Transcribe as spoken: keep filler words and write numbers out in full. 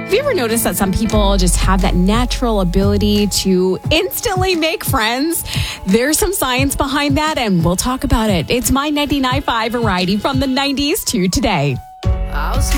Have you ever noticed that some people just have that natural ability to instantly make friends? There's some science behind that, and we'll talk about it. It's My ninety-nine point five Variety from the nineties to today. I was